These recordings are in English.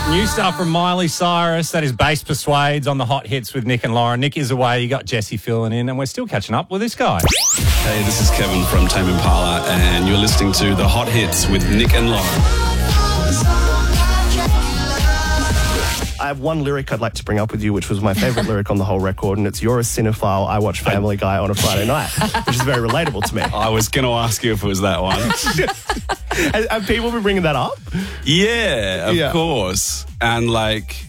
New stuff from Miley Cyrus. That is Bass Persuades on the Hot Hits with Nick and Lauren. Nick is away. You got Jesse filling in, and we're still catching up with this guy. Hey, this is Kevin from Tame Impala, and you're listening to the Hot Hits with Nick and Lauren. I have one lyric I'd like to bring up with you, which was my favourite lyric on the whole record, and it's, "You're a cinephile, I watch Family Guy on a Friday night," which is very relatable to me. I was going to ask you if it was that one. Have people been bringing that up? Yeah, of course. And like,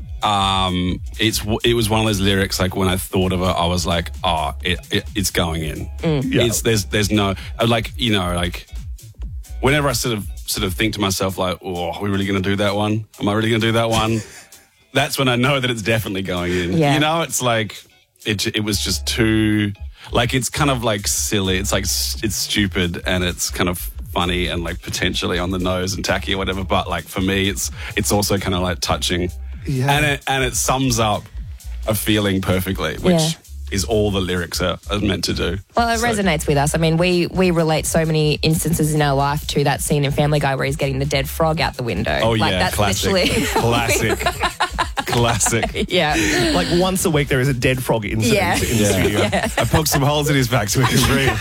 it was one of those lyrics. Like when I thought of it, I was like, oh, it's going in. Yeah. There's no like, you know, like whenever I sort of think to myself like, oh, are we really going to do that one? Am I really going to do that one? That's when I know that it's definitely going in. Yeah. You know, it's like it was just too like, it's kind of like silly. It's like it's stupid and it's kind of funny and like potentially on the nose and tacky or whatever, but like for me it's also kind of like touching. Yeah. And it sums up a feeling perfectly, which is all the lyrics are meant to do. Well, it resonates with us. I mean, we relate so many instances in our life to that scene in Family Guy where he's getting the dead frog out the window. Oh like, yeah, that's classic. literally Classic. Yeah. Like once a week there is a dead frog incident in the studio. Yeah. I poked some holes in his back so he can breathe.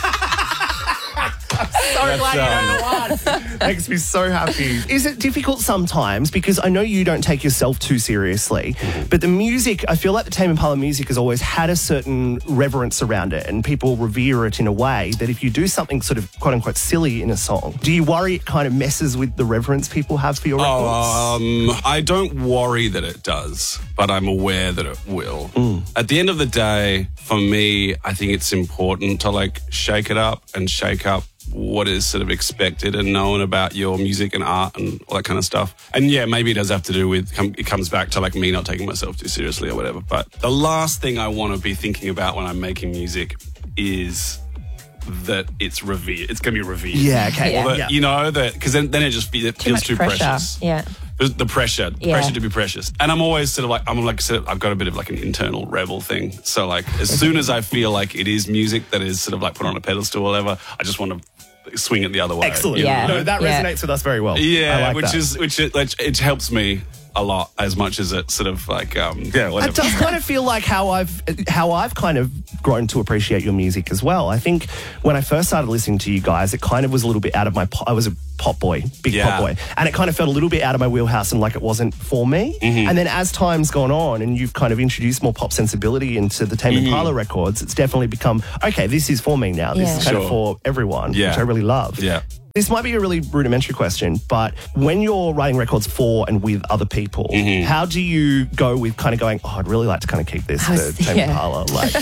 So glad you know the one. Makes me so happy. Is it difficult sometimes? Because I know you don't take yourself too seriously, but the music, I feel like the Tame Impala music has always had a certain reverence around it, and people revere it in a way that if you do something sort of quote unquote silly in a song, do you worry it kind of messes with the reverence people have for your records? I don't worry that it does, but I'm aware that it will. At the end of the day, for me, I think it's important to like shake it up and shake up what is sort of expected and known about your music and art and all that kind of stuff. And yeah, maybe it does have to do with, it comes back to like me not taking myself too seriously or whatever. But the last thing I want to be thinking about when I'm making music is that it's revered. It's going to be revered. Yeah, okay. Yeah. Or that, you know, that because then it just feels too pressure. precious. Yeah. The pressure to be precious. And I'm always sort of like, I've got a bit of like an internal rebel thing. So like, as soon as I feel like it is music that is sort of like put on a pedestal or whatever, I just want to swing it the other way. Excellent. you know? Yeah. No, that resonates with us very well. Yeah, I like that. it helps me a lot as much as it sort of like whatever. It does kind of feel like how I've kind of grown to appreciate your music as well. I think when I first started listening to you guys, it kind of was a little bit out of my I was a pop boy, big pop boy, and it kind of felt a little bit out of my wheelhouse and like it wasn't for me. And then as time's gone on and you've kind of introduced more pop sensibility into the Tame Impala records, it's definitely become, okay, this is for me now. This is kind of for everyone, which I really love. Yeah. This might be a really rudimentary question, but when you're writing records for and with other people, how do you go with kind of going, oh, I'd really like to kind of keep this to Tame Impala? Like,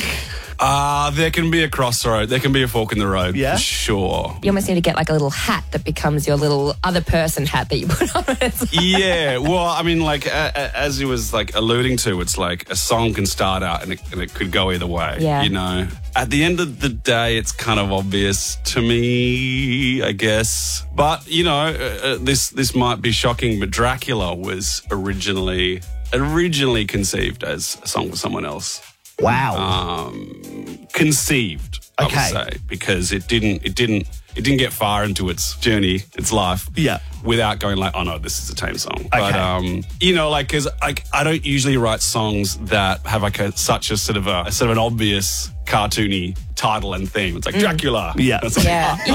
there can be a crossroad. There can be a fork in the road, for sure. You almost need to get like a little hat that becomes your little other person hat that you put on it. Yeah, well, I mean, like, as he was, like, alluding to, it's like a song can start out and it could go either way, you know? At the end of the day, it's kind of obvious to me, I guess. But, you know, this might be shocking, but Dracula was originally conceived as a song for someone else. wow. Conceived, I would say, because it didn't get far into its journey, its life, without going like, oh no, this is a Tame song. But you know, like, because I don't usually write songs that have like such a sort of an obvious cartoony title and theme. It's like Dracula. It's like,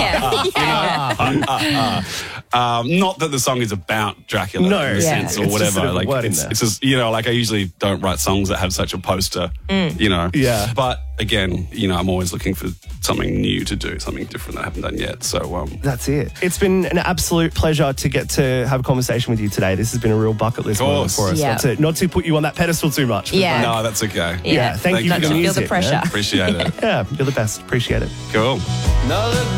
not that the song is about Dracula in the sense or it's whatever. just sort of like a word in it's there. just, you know, like I usually don't write songs that have such a poster, you know. Yeah. But again, you know, I'm always looking for something new to do, something different that I haven't done yet. So that's it. It's been an absolute pleasure to get to have a conversation with you today. This has been a real bucket list moment for us. Yeah. Not to put you on that pedestal too much. Yeah. no, that's okay. Yeah. Thank you for Not the to feel music. the pressure. Man. Appreciate it. Yeah, you're the best. Appreciate it. Cool.